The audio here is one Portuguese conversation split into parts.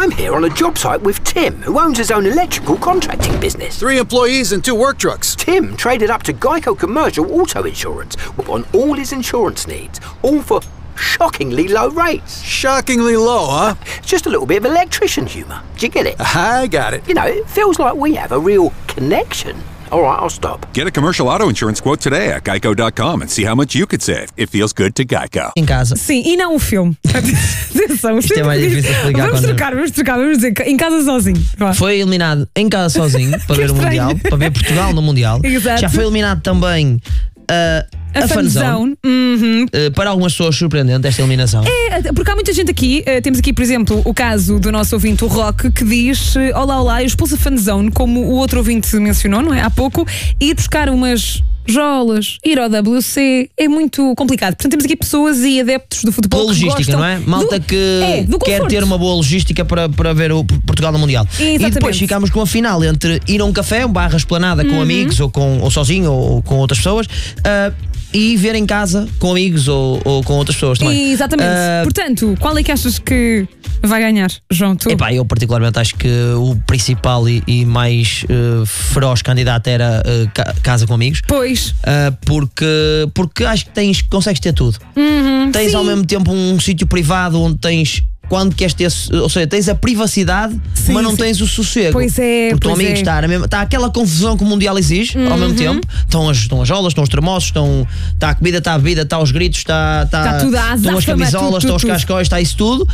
I'm here on a job site with Tim, who owns his own electrical contracting business. 3 employees and 2 work trucks. Tim traded up to Geico Commercial Auto Insurance on all his insurance needs, all for shockingly low rates. Shockingly low, huh? It's just a little bit of electrician humour. Do you get it? I got it. You know, it feels like we have a real connection. All right, I'll stop. Get a commercial auto insurance quote today at geico.com and see how much you could save. It feels good to Geico. Em casa. Sim, e não o filme. Atenção, Isto é mais difícil de explicar. Vamos trocar, vamos dizer, em casa sozinho. Vá. Foi eliminado em casa sozinho para ver o Mundial, para ver Portugal no Mundial. Exato. Já foi eliminado também a Fanzone. Para algumas pessoas surpreendente esta eliminação. É, porque há muita gente aqui, temos aqui por exemplo o caso do nosso ouvinte o Rock, que diz olá, eu expulso a Fanzone, como o outro ouvinte mencionou, não é? Há pouco, e ir buscar umas jolas, ir ao WC é muito complicado. Portanto, temos aqui pessoas e adeptos do futebol Boa logística, não é? Malta que quer ter uma boa logística para ver o Portugal no Mundial. Exatamente. E depois ficámos com a final entre ir a um café, um barra esplanada com amigos ou sozinho ou com outras pessoas, e ver em casa com amigos ou com outras pessoas também. Exatamente. Portanto, qual é que achas que vai ganhar, João? Tu? Epá, eu particularmente acho que o principal e mais feroz candidato era casa com amigos. Pois. Porque acho que consegues ter tudo. Tens sim. ao mesmo tempo um sítio privado onde tens, quando queres ter, ou seja, tens a privacidade, sim, mas não sim. tens o sossego. Pois é. Porque o amigo está aquela confusão que o Mundial exige ao mesmo tempo. Estão as jolas, estão os termossos, está a comida, está a bebida, está os gritos, está tudo à estão as azáfama, camisolas, estão os cascóis, está isso tudo.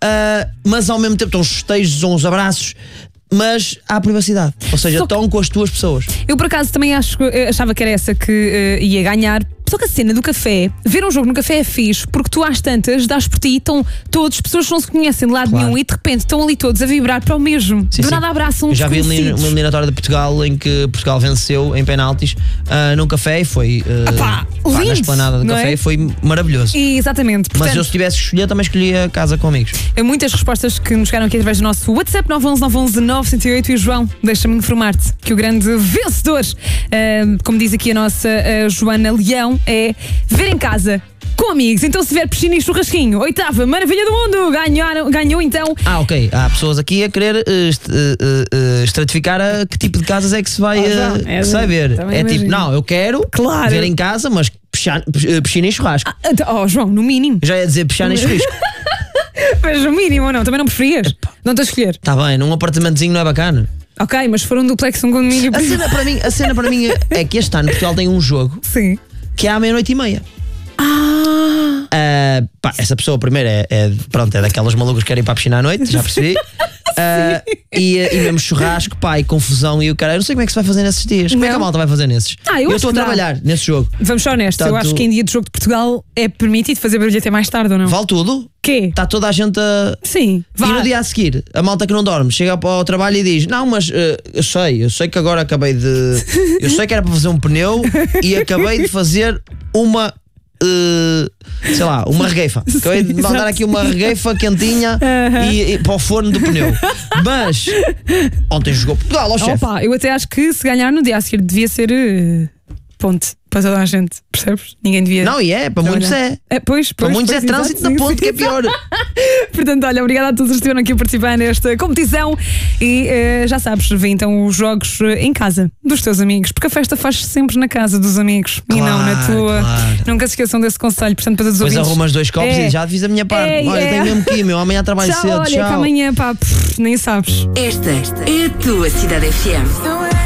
Mas ao mesmo tempo estão os festejos, estão os abraços. Mas há privacidade, ou seja, estão com as tuas pessoas. Eu por acaso também achava que era essa que ia ganhar. Só que a cena do café, ver um jogo no café é fixe, porque tu às tantas dás por ti e estão todas as pessoas que não se conhecem de lado nenhum e de repente estão ali todos a vibrar para o mesmo. Sim, do nada abraçam uns já vi uma eliminatória de Portugal em que Portugal venceu em penaltis num café e foi na esplanada do café, foi maravilhoso. Exatamente. Portanto, mas eu, se tivesse que escolher, também escolhia casa com amigos. Muitas respostas que nos chegaram aqui através do nosso WhatsApp 911-911-908. E João, deixa-me informar-te que o grande vencedor, como diz aqui a nossa Joana Leão, é ver em casa com amigos. Então, se vier piscina e churrasquinho, 8ª maravilha do mundo, ganhou então. Ok, há pessoas aqui a querer estratificar que tipo de casas é que se vai ver. É tipo, não, eu quero ver em casa, mas piscina e churrasco. João, no mínimo. Já ia dizer piscina e churrasco. Mas no mínimo ou não? Também não preferias? Não estás a escolher? Está bem, num apartamentozinho não é bacana. Ok, mas se for um duplex, um condomínio. A cena para mim é que este ano Portugal tem um jogo. Sim. Que é à 00:30. Essa pessoa primeiro é daquelas malucas que querem ir para a piscina à noite, já percebi. E mesmo churrasco, e confusão e o cara. Eu não sei como é que se vai fazer nesses dias. Como é que a malta vai fazer nesses? Eu estou a trabalhar nesse jogo. Vamos ser honestos, eu acho que em dia de jogo de Portugal é permitido fazer barulho até mais tarde ou não? Vale tudo? Quê? Está toda a gente a. Sim, E no dia a seguir, a malta que não dorme chega ao trabalho e diz: não, mas eu sei que agora acabei de. Eu sei que era para fazer um pneu e acabei de fazer uma. Sei lá, uma regueifa. Acabei de mandar aqui uma regueifa quentinha e para o forno do pneu. Mas ontem jogou Portugal ao chefe. Eu até acho que se ganhar no dia a seguir devia ser ponte para toda a gente, percebes? Ninguém devia. Não, para muitos é. Para muitos é trânsito na ponte, que é pior. Portanto, olha, obrigada a todos que estiveram aqui a participar nesta competição. E já sabes, vê então os jogos em casa dos teus amigos, porque a festa faz sempre na casa dos amigos e não na tua. Claro. Nunca se esqueçam desse conselho, portanto, para todos os ouvintes. Depois arrumas 2 copos e já fiz a minha parte. Olha, tenho mesmo que ir, amanhã trabalho cedo. Olha, que amanhã, nem sabes. Esta é a tua Cidade FM.